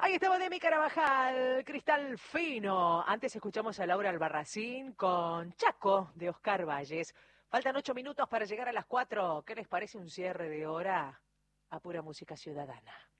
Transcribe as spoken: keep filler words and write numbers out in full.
Ahí estaba Demi Carabajal, Cristal Fino. Antes escuchamos a Laura Albarracín con Chaco de Oscar Valles. Faltan ocho minutos para llegar a las cuatro. ¿Qué les parece un cierre de hora a pura música ciudadana?